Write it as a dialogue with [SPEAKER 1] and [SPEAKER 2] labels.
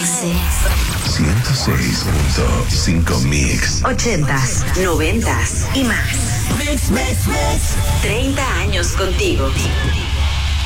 [SPEAKER 1] 106.5 Mix.
[SPEAKER 2] 80s, 90s y más.
[SPEAKER 3] 30 años contigo.